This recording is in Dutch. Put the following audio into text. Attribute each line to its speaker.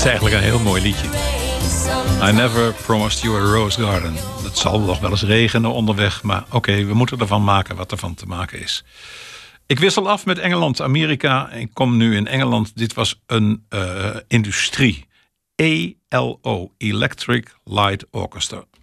Speaker 1: is eigenlijk een heel mooi liedje. I never promised you a rose garden. Het zal nog wel eens regenen onderweg, maar oké, we moeten ervan maken wat ervan te maken is. Ik wissel af met Engeland, Amerika. Ik kom nu in Engeland. Dit was een industrie. ELO, Electric Light Orchestra.